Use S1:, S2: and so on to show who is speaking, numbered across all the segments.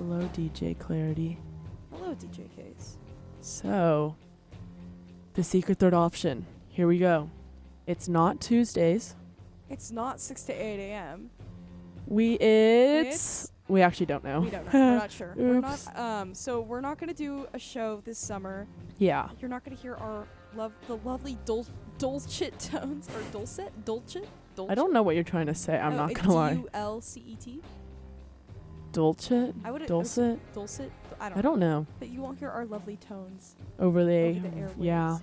S1: Hello, DJ Clarity.
S2: Hello, DJ Case.
S1: So, the secret third option. Here we go. It's not Tuesdays.
S2: It's not 6 to 8 a.m.
S1: We actually don't know.
S2: We don't know. We're not sure. We're
S1: Oops.
S2: not. So we're not gonna do a show this summer.
S1: Yeah.
S2: You're not gonna hear our the lovely dulcet tones or dulcet.
S1: I don't know what you're trying to say. I'm not gonna lie.
S2: Dulcet.
S1: Dulcet?
S2: I would
S1: Dulcet?
S2: Dulcet.
S1: I don't know.
S2: But you won't hear our lovely tones
S1: Over the
S2: airwaves.
S1: yeah.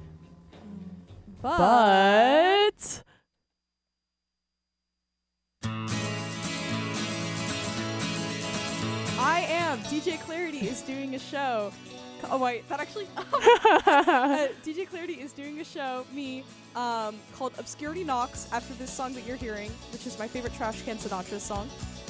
S2: But I am DJ Clarity is doing a show. Oh wait, that actually. DJ Clarity is doing a show. Me, called Obscurity Knocks. After this song that you're hearing, which is my favorite Trash Can Sinatra song.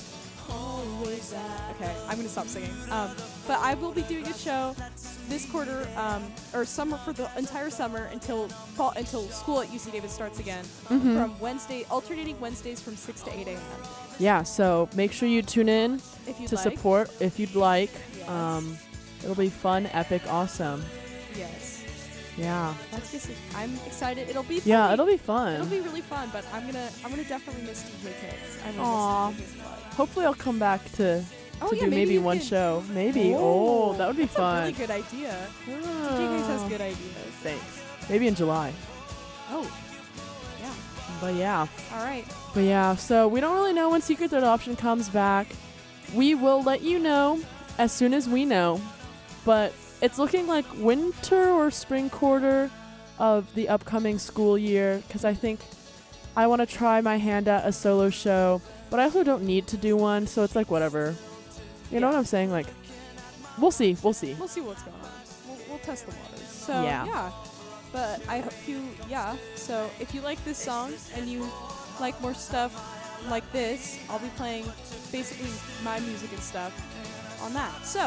S2: Okay, I'm gonna stop singing. But I will be doing a show this quarter, or summer, for the entire summer until fall, until school at UC Davis starts again. From alternating Wednesdays from 6 to 8 a.m.
S1: Yeah, so make sure you tune in
S2: If you'd
S1: to
S2: like.
S1: support if you'd like.
S2: Yes.
S1: It'll be fun, epic, awesome.
S2: Yes.
S1: Yeah.
S2: That's just. I'm excited. It'll be.
S1: Yeah,
S2: funny.
S1: it'll be fun.
S2: It'll be really fun. But I'm gonna definitely miss DJ Kids. I'm
S1: Aw.
S2: gonna miss DJ Kids a lot.
S1: Hopefully I'll come back to
S2: Oh,
S1: do
S2: yeah,
S1: maybe
S2: you
S1: one
S2: can-
S1: show. Maybe. Oh, that would be
S2: that's
S1: fun.
S2: a really good idea. DJ Kids has good ideas.
S1: Thanks. Maybe in July.
S2: Oh. Yeah.
S1: But yeah.
S2: All right.
S1: But yeah, so we don't really know when Secret Third Option comes back. We will let you know as soon as we know. But it's looking like winter or spring quarter of the upcoming school year, because I think I want to try my hand at a solo show, but I also don't need to do one, so it's like whatever. You know what I'm saying? Like, we'll see.
S2: We'll see what's going on. We'll test the waters. So
S1: Yeah.
S2: But I hope so if you like this song and you like more stuff like this, I'll be playing basically my music and stuff on that. So,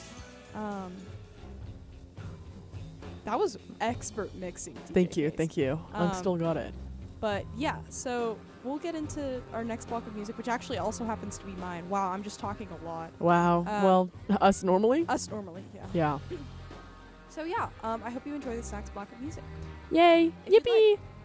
S2: that was expert mixing. DJ
S1: Thank you. I still got it.
S2: But yeah, so we'll get into our next block of music, which actually also happens to be mine. Wow, I'm just talking a lot.
S1: Wow. Well, us normally?
S2: Us normally, yeah.
S1: Yeah.
S2: So yeah, I hope you enjoy this next block of music.
S1: Yay.
S2: If you'd
S1: Yippee.